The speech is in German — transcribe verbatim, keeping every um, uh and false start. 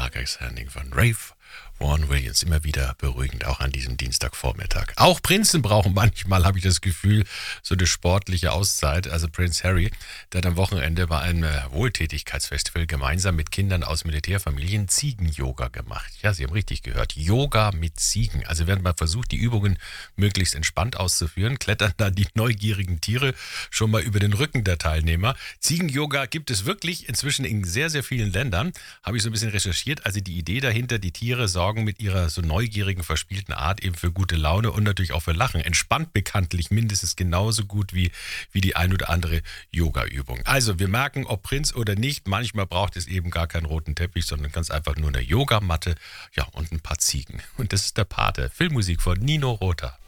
Stargate Standing von Ralph Vaughan Williams. Immer wieder beruhigend, auch an diesem Dienstagvormittag. Auch Prinzen brauchen manchmal, habe ich das Gefühl, so eine sportliche Auszeit. Also Prince Harry, der hat am Wochenende bei einem Wohltätigkeitsfestival gemeinsam mit Kindern aus Militärfamilien Ziegen-Yoga gemacht. Ja, Sie haben richtig gehört. Yoga mit Ziegen. Also während man versucht, die Übungen möglichst entspannt auszuführen, klettern dann die neugierigen Tiere schon mal über den Rücken der Teilnehmer. Ziegen-Yoga gibt es wirklich inzwischen in sehr, sehr vielen Ländern. Habe ich so ein bisschen recherchiert. Also die Idee dahinter, die Tiere sorgen mit ihrer so neugierigen, verspielten Art eben für gute Laune und natürlich auch für Lachen. Entspannt bekanntlich mindestens genauso gut wie, wie die ein oder andere Yoga-Übung. Also wir merken, ob Prinz oder nicht, manchmal braucht es eben gar keinen roten Teppich, sondern ganz einfach nur eine Yogamatte, ja, und ein paar Ziegen. Und das ist der Pate. Filmmusik von Nino Rota.